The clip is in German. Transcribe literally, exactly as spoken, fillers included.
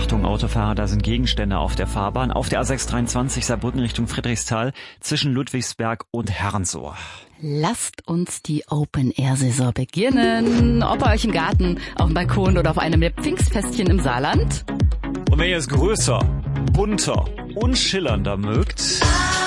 Achtung Autofahrer, da sind Gegenstände auf der Fahrbahn. Auf der A sechs dreiundzwanzig Saarbrücken Richtung Friedrichsthal zwischen Ludwigsberg und Herrensohr. Lasst uns die Open-Air-Saison beginnen. Ob bei euch im Garten, auf dem Balkon oder auf einem der Pfingstfestchen im Saarland. Und wenn ihr es größer, bunter und schillernder mögt...